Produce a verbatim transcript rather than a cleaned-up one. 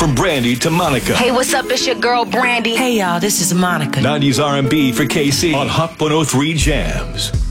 From Brandy to Monica. Hey, what's up? It's your girl, Brandy. Hey, y'all, this is Monica. nineties R and B for K C on Hot one oh three Jams.